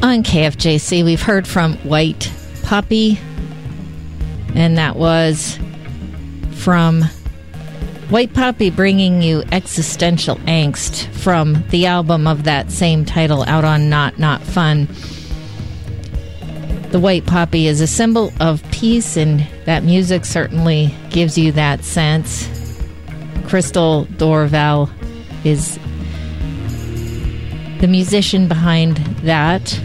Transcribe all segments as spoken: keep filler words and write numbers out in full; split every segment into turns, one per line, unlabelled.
On K F J C, we've heard from White Poppy, and that was from White Poppy bringing you Existential Angst from the album of that same title out on Not Not Fun. The White Poppy is a symbol of peace, and that music certainly gives you that sense. Crystal Dorval is the musician behind that.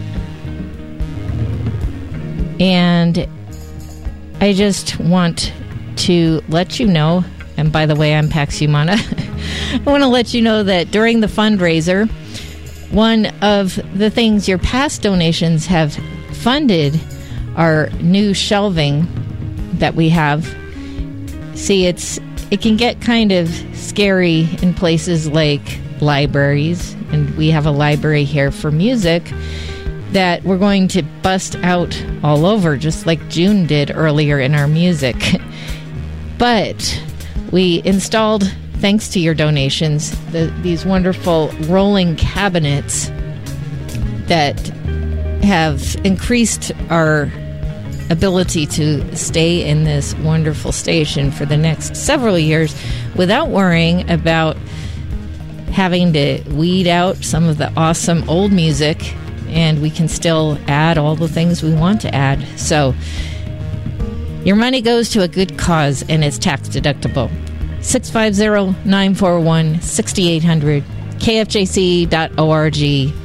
And I just want to let you know, and by the way, I'm Pax Humana. I want to let you know that during the fundraiser, one of the things your past donations have funded are new shelving that we have. See, it's it can get kind of scary in places like libraries, and we have a library here for music that we're going to bust out all over, just like June did earlier in our music. But we installed, thanks to your donations, the, these wonderful rolling cabinets that have increased our ability to stay in this wonderful station for the next several years without worrying about having to weed out some of the awesome old music, and we can still add all the things we want to add. So your money goes to a good cause, and it's tax deductible. six five zero, nine four one, six eight zero zero, K F J C dot org.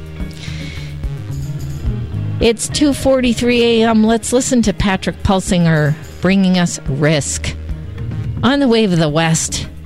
It's two forty-three a.m. Let's listen to Patrick Pulsinger bringing us Risk on the Wave of the West.